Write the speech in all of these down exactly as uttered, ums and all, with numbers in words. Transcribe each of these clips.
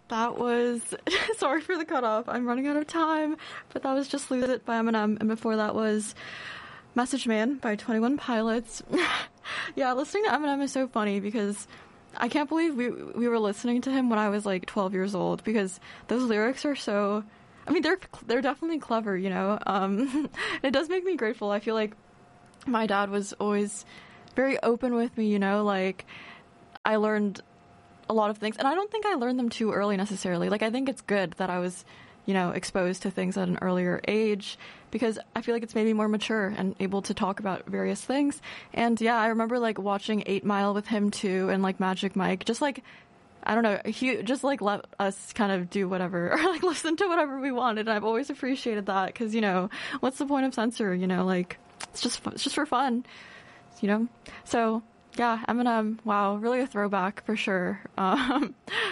That was, sorry for the cutoff, I'm running out of time, but that was Just Lose It by Eminem, and before that was Message Man by twenty one Pilots. Yeah, listening to Eminem is so funny because I can't believe we we were listening to him when I was like twelve years old, because those lyrics are so, I mean, they're they're definitely clever, you know. Um, it does make me grateful. I feel like my dad was always very open with me, you know, like I learned a lot of things, and I don't think I learned them too early necessarily. Like, I think it's good that I was, you know, exposed to things at an earlier age, because I feel like it's made me more mature and able to talk about various things. And yeah, I remember like watching Eight Mile with him too, and like Magic Mike, just like, I don't know, he just like let us kind of do whatever, or like listen to whatever we wanted. And I've always appreciated that, because, you know, what's the point of censor, you know, like it's just, it's just for fun, you know? So yeah, Eminem, wow, really a throwback for sure. Um,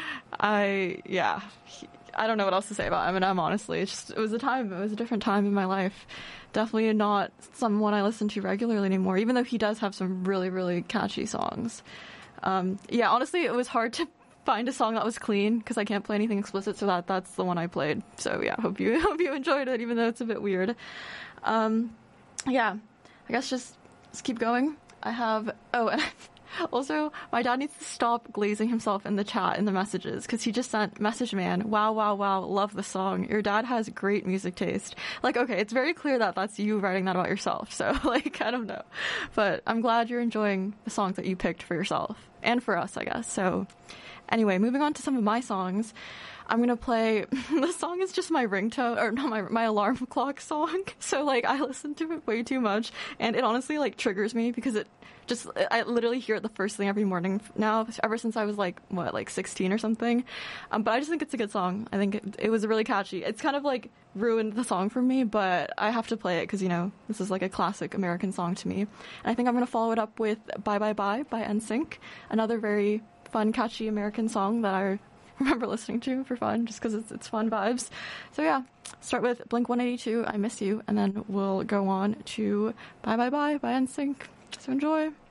I, yeah, he, I don't know what else to say about Eminem, honestly. It's just, it was a time, it was a different time in my life. Definitely not someone I listen to regularly anymore, even though he does have some really, really catchy songs. Um, yeah, honestly, it was hard to find a song that was clean, because I can't play anything explicit, so that that's the one I played. So yeah, hope you hope you enjoyed it, even though it's a bit weird. Um, yeah, I guess just, just keep going. I have, oh, and also, my dad needs to stop glazing himself in the chat, in the messages, because he just sent, Message Man, wow, wow, wow, love the song. Your dad has great music taste. Like, okay, it's very clear that that's you writing that about yourself, so, like, I don't know. But I'm glad you're enjoying the songs that you picked for yourself, and for us, I guess. So, anyway, moving on to some of my songs. I'm gonna play, the song is just my ringtone, or not my, my alarm clock song. So, like, I listen to it way too much, and it honestly, like, triggers me, because it just, I literally hear it the first thing every morning now, ever since I was, like, what, like sixteen or something. Um, but I just think it's a good song. I think it, it was really catchy. It's kind of, like, ruined the song for me, but I have to play it, because, you know, this is, like, a classic American song to me. And I think I'm gonna follow it up with Bye Bye Bye by N Sync, another very fun, catchy American song that I remember listening to for fun, just because it's, it's fun vibes. So yeah, start with Blink one eighty-two, I Miss You, and then we'll go on to Bye Bye Bye by N Sync. So enjoy.